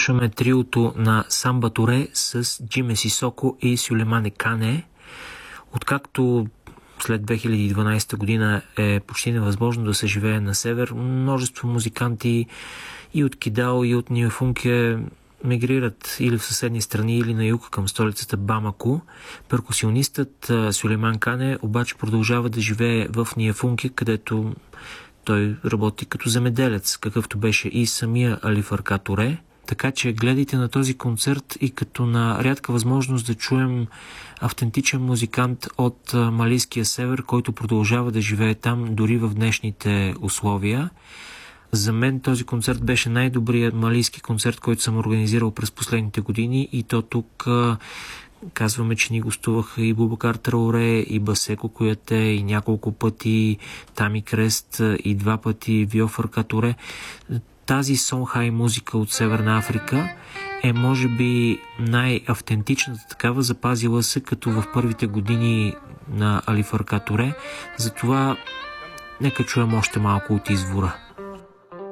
слушаме триото на Самба Туре с Джиме Сисоко и Сюлеймане Кане. Откакто след 2012 година е почти невъзможно да се живее на север, множество музиканти и от Кидал, и от Ниафунке мигрират или в съседни страни, или на юг към столицата Бамако. Перкусионистът Сюлейман Кане обаче продължава да живее в Ниафунке, където той работи като земеделец, какъвто беше и самия Али Фарка Туре. Така че гледайте на този концерт и като на рядка възможност да чуем автентичен музикант от малийския север, който продължава да живее там дори в днешните условия. За мен този концерт беше най-добрият малийски концерт, който съм организирал през последните години, и то тук казваме, че ни гостуваха и Бубакар Траоре, и Басеко Кояте, и няколко пъти Тами Крест, и 2 пъти Вио Фарка Туре. Тази сонхай музика от Северна Африка е може би най-автентичната такава, запазила се като в първите години на Али Фарка Туре. Затова нека чуем още малко от извора.